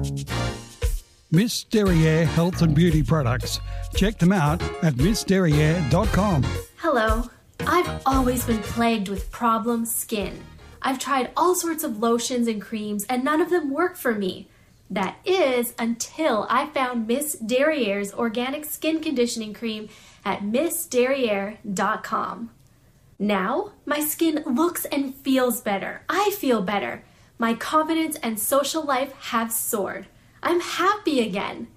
Miss Derriere Health and Beauty Products. Check them out at missderriere.com. Hello. I've always been plagued with problem skin. I've tried all sorts of lotions and creams and none of them work for me. That is until I found Miss Derriere's organic skin conditioning cream at missderriere.com. Now, my skin looks and feels better. I feel better. My confidence and social life have soared. I'm happy again.